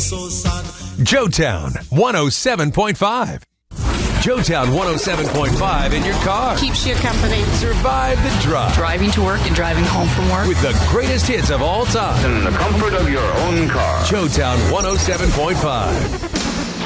so sad. Joetown 107.5. Joetown 107.5 in your car. Keeps you company. Survive the drive. Driving to work and driving home from work. With the greatest hits of all time. In the comfort of your own car. Joetown 107.5.